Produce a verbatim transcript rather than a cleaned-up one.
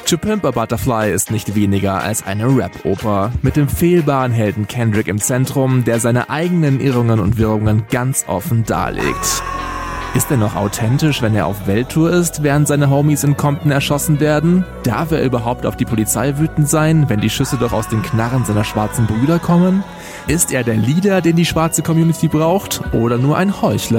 To Pimp a Butterfly ist nicht weniger als eine Rap-Oper, mit dem fehlbaren Helden Kendrick im Zentrum, der seine eigenen Irrungen und Wirrungen ganz offen darlegt. Ist er noch authentisch, wenn er auf Welttour ist, während seine Homies in Compton erschossen werden? Darf er überhaupt auf die Polizei wütend sein, wenn die Schüsse doch aus den Knarren seiner schwarzen Brüder kommen? Ist er der Leader, den die schwarze Community braucht, oder nur ein Heuchler,